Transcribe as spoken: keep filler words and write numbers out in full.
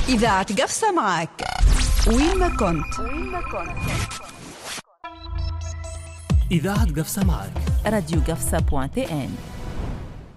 إذاعة قفصة معك وين ما كنت. إذاعة قفصة معك راديو قفصة بوان تي إن.